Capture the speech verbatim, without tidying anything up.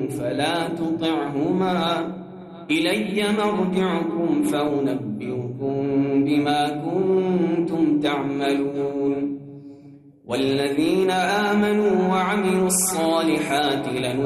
فلا تطعهما إلي مرجعكم فأنبئكم بما كنتم تعملون والذين آمنوا وعملوا الصالحات لنؤمنون